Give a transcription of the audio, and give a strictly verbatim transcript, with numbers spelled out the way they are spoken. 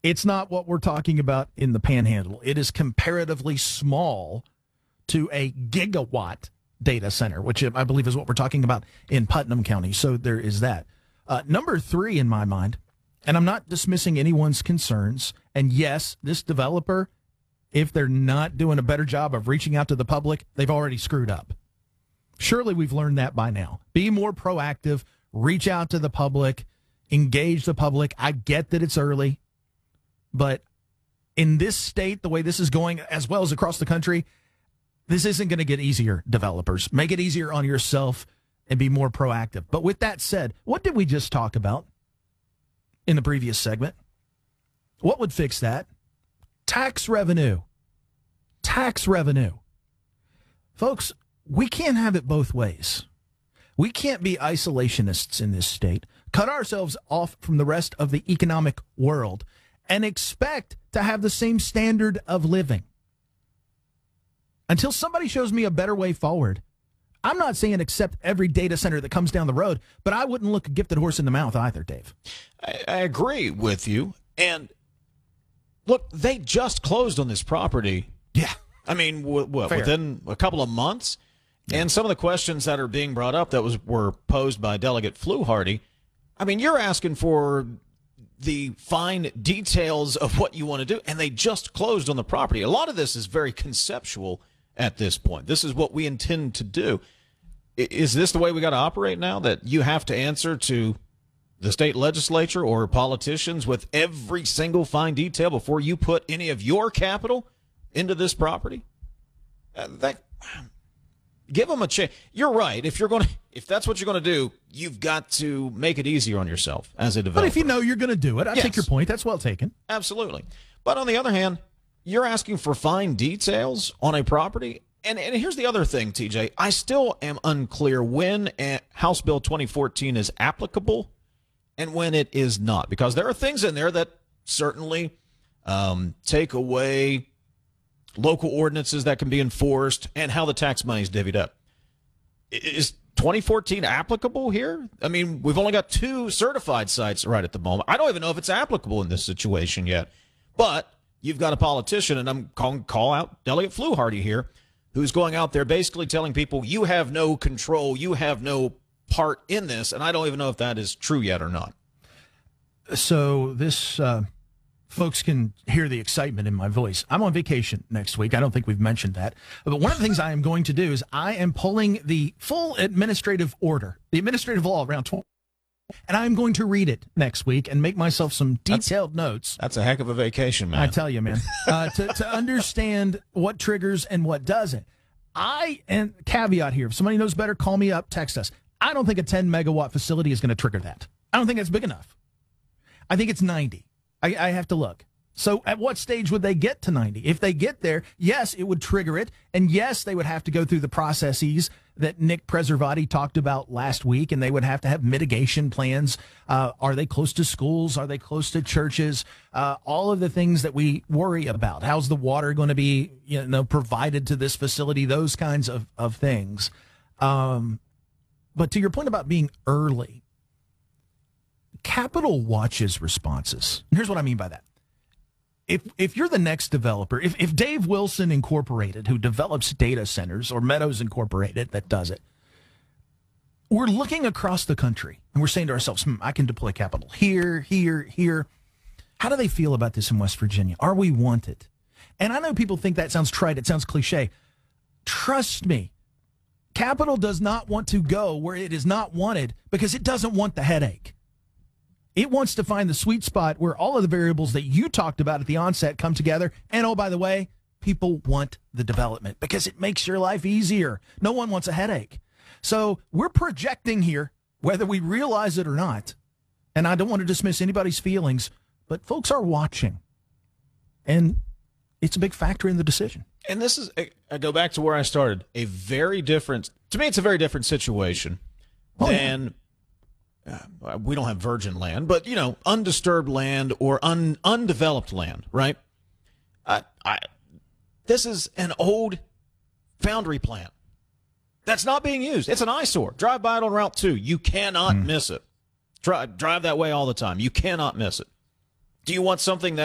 It's not what we're talking about in the Panhandle. It is comparatively small to a gigawatt data center, which I believe is what we're talking about in Putnam County. So there is that. Uh, number three in my mind, and I'm not dismissing anyone's concerns, and yes, this developer, if they're not doing a better job of reaching out to the public, they've already screwed up. Surely we've learned that by now. Be more proactive, reach out to the public, engage the public. I get that it's early, but in this state, the way this is going, as well as across the country, this isn't going to get easier, developers. Make it easier on yourself and be more proactive. But with that said, what did we just talk about in the previous segment? What would fix that? Tax revenue. Tax revenue. Folks, we can't have it both ways. We can't be isolationists in this state, cut ourselves off from the rest of the economic world, and expect to have the same standard of living. Until somebody shows me a better way forward, I'm not saying accept every data center that comes down the road, but I wouldn't look a gifted horse in the mouth either, Dave. I, I agree with you. And look, they just closed on this property. Yeah. I mean, w- what, Fair. within a couple of months? Yeah. And some of the questions that are being brought up that was were posed by Delegate Fluharty, I mean, you're asking for the fine details of what you want to do, and they just closed on the property. A lot of this is very conceptual at this point. This is what we intend to do. I- is this the way we got to operate now, that you have to answer to the state legislature or politicians with every single fine detail before you put any of your capital into this property? Uh, that, give them a chance. You're right. If you're going to, if that's what you're going to do, you've got to make it easier on yourself as a developer. But if you know you're going to do it, I Yes. take your point. That's well taken. Absolutely. But on the other hand, you're asking for fine details on a property. And, and here's the other thing, T J. I still am unclear when uh, House Bill twenty fourteen is applicable and when it is not, because there are things in there that certainly um, take away local ordinances that can be enforced and how the tax money is divvied up. Is twenty fourteen applicable here? I mean, we've only got two certified sites right at the moment. I don't even know if it's applicable in this situation yet. But you've got a politician, and I'm calling call out Delegate Fluharty here, who's going out there basically telling people you have no control, you have no part in this, and I don't even know if that is true yet or not. So this, uh, folks can hear the excitement in my voice. I'm on vacation next week. I don't think we've mentioned that. But one of the things I am going to do is I am pulling the full administrative order, the administrative law around twenty, and I'm going to read it next week and make myself some detailed that's, notes. That's a heck of a vacation, man. I tell you, man, uh, to, to understand what triggers and what doesn't. I, and caveat here, if somebody knows better, call me up, text us. I don't think a ten megawatt facility is going to trigger that. I don't think that's big enough. I think it's ninety. I, I have to look. So at what stage would they get to ninety? If they get there, yes, it would trigger it. And yes, they would have to go through the processes that Nick Preservati talked about last week, and they would have to have mitigation plans. Uh, are they close to schools? Are they close to churches? Uh, all of the things that we worry about. How's the water going to be, you know, provided to this facility? Those kinds of, of things. Um, but to your point about being early, Capitol watches responses. And here's what I mean by that. If if you're the next developer, if, if Dave Wilson Incorporated, who develops data centers, or Meadows Incorporated that does it, we're looking across the country and we're saying to ourselves, hmm, I can deploy capital here, here, here. How do they feel about this in West Virginia? Are we wanted? And I know people think that sounds trite. It sounds cliche. Trust me, capital does not want to go where it is not wanted because it doesn't want the headache. It wants to find the sweet spot where all of the variables that you talked about at the onset come together. And oh, by the way, people want the development because it makes your life easier. No one wants a headache. So we're projecting here, whether we realize it or not. And I don't want to dismiss anybody's feelings, but folks are watching. And it's a big factor in the decision. And this is, I go back to where I started, a very different, to me, it's a very different situation oh, than... Yeah. Uh, we don't have virgin land, but, you know, undisturbed land or un, undeveloped land, right? I, I, this is an old foundry plant that's not being used. It's an eyesore. Drive by it on Route two. You cannot mm. miss it. Drive, drive that way all the time. You cannot miss it. Do you want something that